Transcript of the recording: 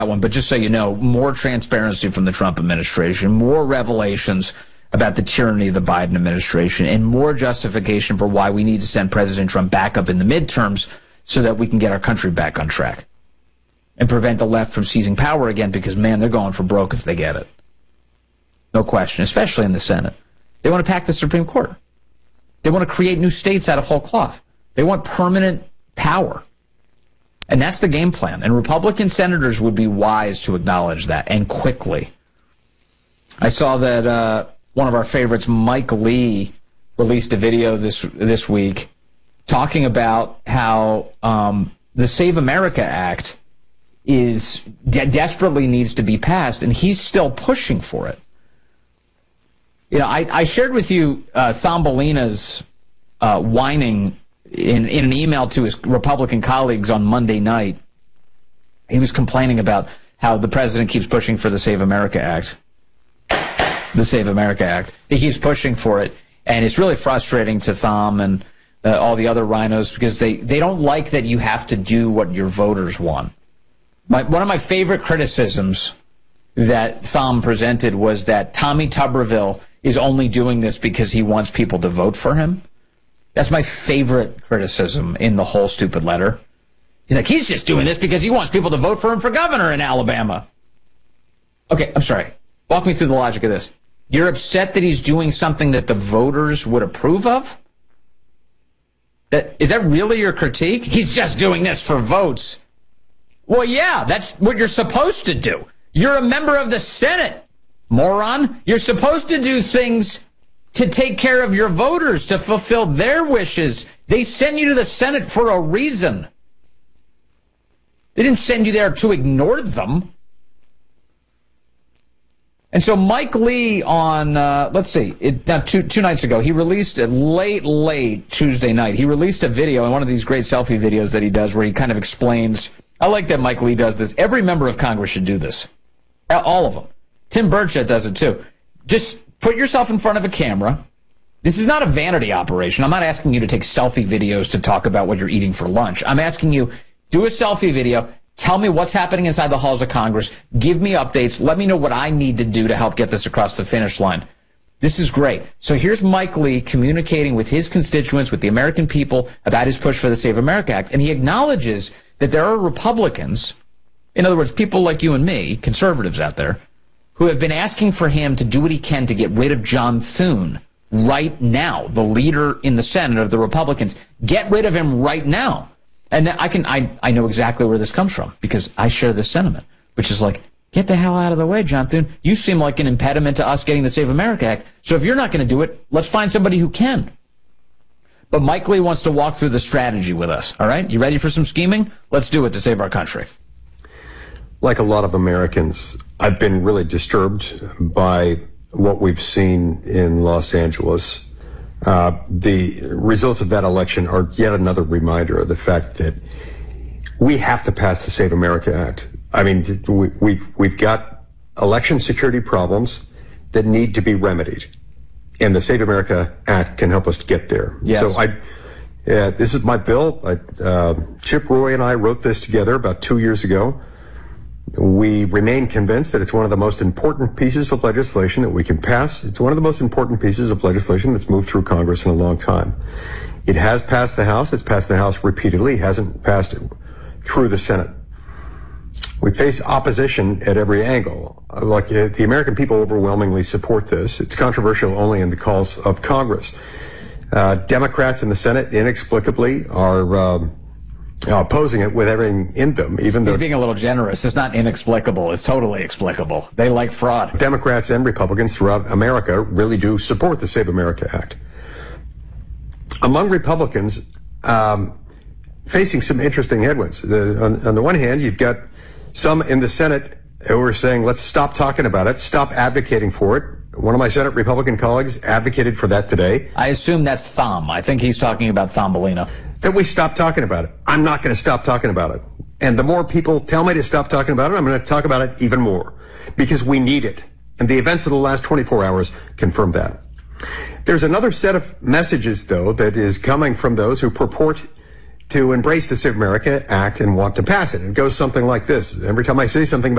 one, but just so you know, more transparency from the Trump administration, more revelations about the tyranny of the Biden administration, and more justification for why we need to send President Trump back up in the midterms so that we can get our country back on track and prevent the left from seizing power again, because, man, they're going for broke if they get it. No question, especially in the Senate. They want to pack the Supreme Court. They want to create new states out of whole cloth. They want permanent power. And that's the game plan. And Republican senators would be wise to acknowledge that, and quickly. I saw that one of our favorites, Mike Lee, released a video this week talking about how the Save America Act desperately needs to be passed, and he's still pushing for it. You know, I shared with you Thumbelina's whining in an email to his Republican colleagues on Monday night. He was complaining about how the president keeps pushing for the Save America Act. The Save America Act. He keeps pushing for it, and it's really frustrating to Thom and all the other rhinos, because they don't like that you have to do what your voters want. One of my favorite criticisms that Thom presented was that Tommy Tuberville is only doing this because he wants people to vote for him. That's my favorite criticism in the whole stupid letter. He's like, he's just doing this because he wants people to vote for him for governor in Alabama. Okay, I'm sorry. Walk me through the logic of this. You're upset that he's doing something that the voters would approve of? Is that really your critique? He's just doing this for votes. Well, yeah, that's what you're supposed to do. You're a member of the Senate, moron. You're supposed to do things to take care of your voters, to fulfill their wishes. They send you to the Senate for a reason. They didn't send you there to ignore them. And so Mike Lee on, two nights ago, he released a late Tuesday night. He released a video, and one of these great selfie videos that he does where he kind of explains. I like that Mike Lee does this. Every member of Congress should do this. All of them. Tim Burchett does it too. Just put yourself in front of a camera. This is not a vanity operation. I'm not asking you to take selfie videos to talk about what you're eating for lunch. I'm asking you, do a selfie video. Tell me what's happening inside the halls of Congress. Give me updates. Let me know what I need to do to help get this across the finish line. This is great. So here's Mike Lee communicating with his constituents, with the American people, about his push for the Save America Act. And he acknowledges that there are Republicans, in other words, people like you and me, conservatives out there, who have been asking for him to do what he can to get rid of John Thune right now, the leader in the Senate of the Republicans. Get rid of him right now. And I know exactly where this comes from, because I share this sentiment, which is like, get the hell out of the way, John Thune. You seem like an impediment to us getting the Save America Act. So if you're not going to do it, let's find somebody who can. But Mike Lee wants to walk through the strategy with us. All right? You ready for some scheming? Let's do it to save our country. Like a lot of Americans, I've been really disturbed by what we've seen in Los Angeles. The results of that election are yet another reminder of the fact that we have to pass the Save America Act. I mean, we've got election security problems that need to be remedied, and the Save America Act can help us to get there. Yes. So this is my bill. Chip Roy and I wrote this together about 2 years ago. We remain convinced that it's one of the most important pieces of legislation that we can pass. It's one of the most important pieces of legislation that's moved through Congress in a long time. It has passed the House. It's passed the House repeatedly. It hasn't passed it through the Senate. We face opposition at every angle. Like the American people overwhelmingly support this. It's controversial only in the calls of Congress. Democrats in the Senate inexplicably are opposing it with everything in them, even though... He's being a little generous. It's not inexplicable. It's totally explicable. They like fraud. Democrats and Republicans throughout America really do support the Save America Act. Among Republicans, facing some interesting headwinds. On the one hand, you've got some in the Senate who are saying, let's stop talking about it, stop advocating for it. One of my Senate Republican colleagues advocated for that today. I assume that's Thom. I think he's talking about Thumbelina. That we stop talking about it. I'm not going to stop talking about it. And the more people tell me to stop talking about it, I'm going to talk about it even more, because we need it. And the events of the last 24 hours confirm that. There's another set of messages, though, that is coming from those who purport to embrace the Save America Act and want to pass it. It goes something like this. Every time I say something about